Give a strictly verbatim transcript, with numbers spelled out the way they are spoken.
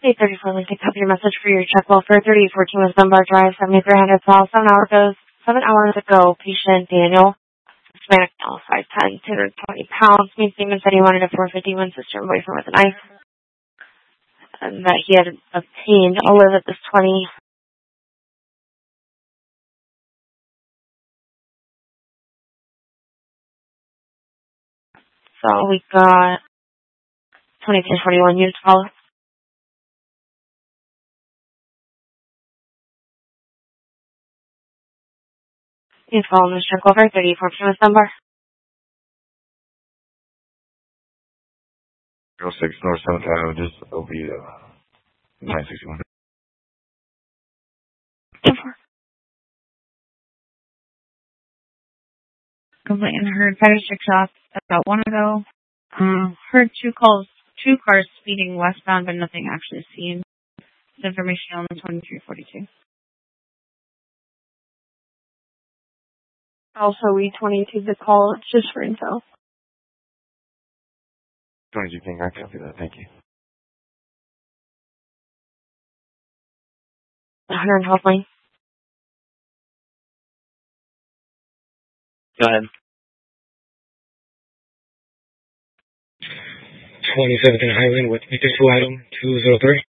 eight thirty-four Lincoln, copy your message for your check welfare. thirty-eight fourteen West Dunbar Drive, seventy-three hundred south, seven hours ago, seven hours ago, patient Daniel, Hispanic male, five ten, two hundred twenty pounds. Main statement said he wanted a four fifty-one sister and boyfriend with a knife, and that he had obtained a live at this twenty. So we got twenty-two forty-one units follow. Please follow Mister Check welfare, thirty-eight fourteen West Dunbar. zero six North seventh Avenue, just O B uh, nine sixty-one. Complaint heard fetish chick shop about one ago. Um, heard two calls, two cars speeding westbound, but nothing actually seen. This information on the twenty-three forty-two. Also, we twenty-two the call. It's just for info. twenty-two King, I copy that. Thank you. one hundred Health Lane. Go ahead. twenty-seventh and Highland with Victor two item two zero three.